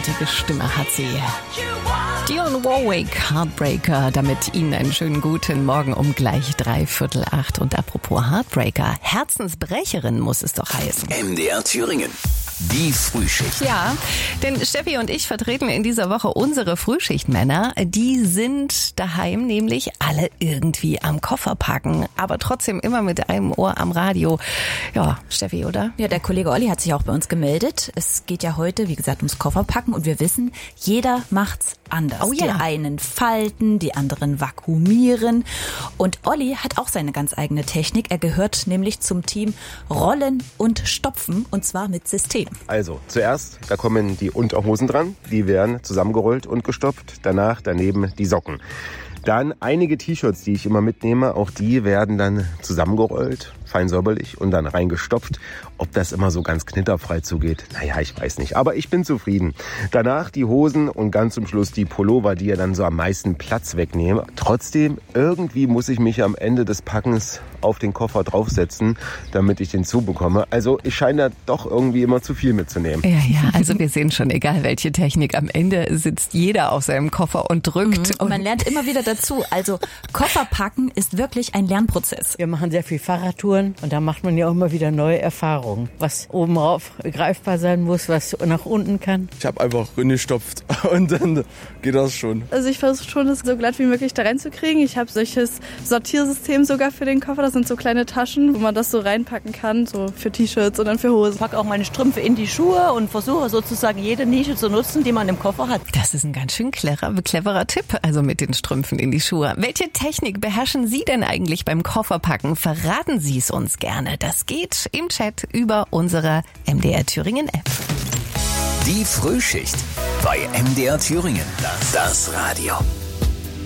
einzigartige Stimme hat sie. Dionne Warwick, Heartbreaker, damit Ihnen einen schönen guten Morgen um gleich 7:45. Und apropos Heartbreaker, Herzensbrecherin muss es doch heißen. MDR Thüringen. Die Frühschicht. Ja, denn Steffi und ich vertreten in dieser Woche unsere Frühschichtmänner. Die sind daheim nämlich alle irgendwie am Koffer packen, aber trotzdem immer mit einem Ohr am Radio. Ja, Steffi, oder? Ja, der Kollege Olli hat sich auch bei uns gemeldet. Es geht ja heute, wie gesagt, ums Kofferpacken und wir wissen, jeder macht's anders. Oh ja. Die einen falten, die anderen vakuumieren. Und Olli hat auch seine ganz eigene Technik. Er gehört nämlich zum Team Rollen und Stopfen und zwar mit System. Also, zuerst, da kommen die Unterhosen dran. Die werden zusammengerollt und gestopft. Danach daneben die Socken. Dann einige T-Shirts, die ich immer mitnehme. Auch die werden dann zusammengerollt, fein säuberlich und dann reingestopft. Ob das immer so ganz knitterfrei zugeht, naja, ich weiß nicht. Aber ich bin zufrieden. Danach die Hosen und ganz zum Schluss die Pullover, die ja dann so am meisten Platz wegnehmen. Trotzdem, irgendwie muss ich mich am Ende des Packens auf den Koffer draufsetzen, damit ich den zubekomme. Also ich scheine da doch irgendwie immer zu viel mitzunehmen. Ja, also wir sehen schon, egal welche Technik, am Ende sitzt jeder auf seinem Koffer und drückt. Und man lernt immer wieder dazu. Also Kofferpacken ist wirklich ein Lernprozess. Wir machen sehr viel Fahrradtouren und da macht man ja auch immer wieder neue Erfahrungen. Was oben rauf greifbar sein muss, was nach unten kann. Ich habe einfach reingestopft und dann geht das schon. Also ich versuche schon, das so glatt wie möglich da reinzukriegen. Ich habe solches Sortiersystem sogar für den Koffer. Das sind so kleine Taschen, wo man das so reinpacken kann, so für T-Shirts und dann für Hosen. Ich packe auch meine Strümpfe in die Schuhe und versuche sozusagen jede Nische zu nutzen, die man im Koffer hat. Das ist ein ganz schön cleverer Tipp, also mit den Strümpfen in die Schuhe. Welche Technik beherrschen Sie denn eigentlich beim Kofferpacken? Verraten Sie es uns gerne. Das geht im Chat über unsere MDR Thüringen App. Die Frühschicht bei MDR Thüringen. Das Radio.